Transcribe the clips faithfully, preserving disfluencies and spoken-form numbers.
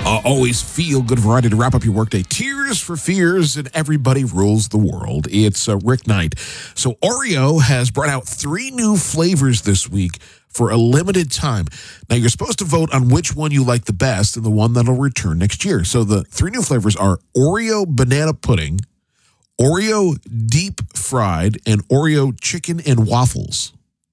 Uh, always feel good variety to wrap up your workday. Tears for Fears and Everybody Rules the World. It's uh, Rick Knight. So Oreo has brought out three new flavors this week for a limited time. Now, you're supposed to vote on which one you like the best and the one that'll return next year. So the three new flavors are Oreo Banana Pudding, Oreo Deep Fried, and Oreo Chicken and Waffles.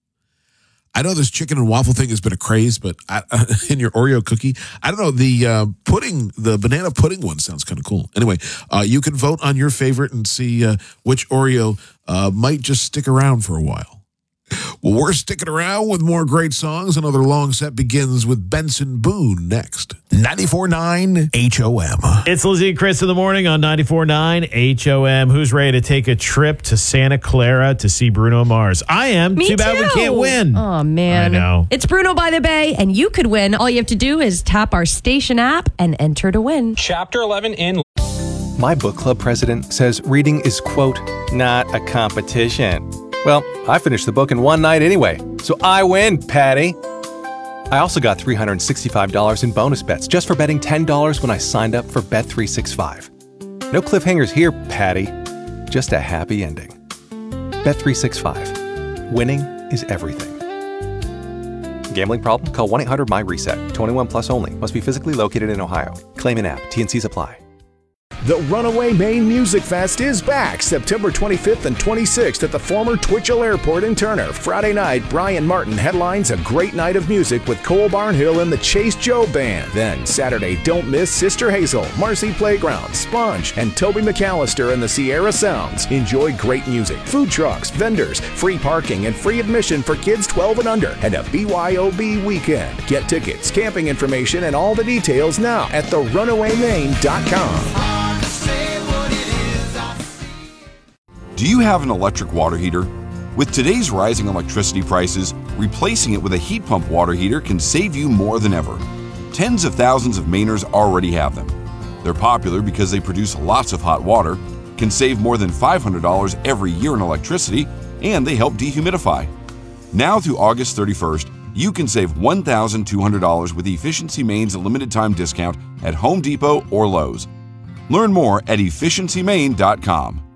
I know this chicken and waffle thing has been a craze, but I, uh, in your Oreo cookie, I don't know, the uh, pudding, the banana pudding one sounds kind of cool. Anyway, uh, you can vote on your favorite and see uh, which Oreo uh, might just stick around for a while. Well, we're sticking around with more great songs. Another long set begins with Benson Boone next. ninety-four point nine H O M. It's Lizzie and Chris in the morning on ninety-four point nine H O M. Who's ready to take a trip to Santa Clara to see Bruno Mars? I am. Me too bad too. we can't win. Oh, man. I know. It's Bruno by the Bay, and you could win. All you have to do is tap our station app and enter to win. Chapter eleven in. My book club president says reading is, quote, not a competition. Well, I finished the book in one night anyway, so I win, Patty. I also got three hundred sixty-five dollars in bonus bets just for betting ten dollars when I signed up for Bet three sixty-five. No cliffhangers here, Patty. Just a happy ending. Bet three sixty-five. Winning is everything. Gambling problem? Call one eight hundred M Y RESET. twenty-one plus only. Must be physically located in Ohio. Claim in app. T and Cs apply. The Runaway Maine Music Fest is back September twenty-fifth and twenty-sixth at the former Twitchell Airport in Turner. Friday night, Brian Martin headlines a great night of music with Cole Barnhill and the Chase Joe Band. Then Saturday, don't miss Sister Hazel, Marcy Playground, Sponge, and Toby McAllister and the Sierra Sounds. Enjoy great music, food trucks, vendors, free parking, and free admission for kids twelve and under, and a B Y O B weekend. Get tickets, camping information, and all the details now at the runaway maine dot com. Do you have an electric water heater? With today's rising electricity prices, replacing it with a heat pump water heater can save you more than ever. Tens of thousands of Mainers already have them. They're popular because they produce lots of hot water, can save more than five hundred dollars every year in electricity, and they help dehumidify. Now through August thirty-first, you can save one thousand two hundred dollars with Efficiency Maine's limited time discount at Home Depot or Lowe's. Learn more at efficiency maine dot com.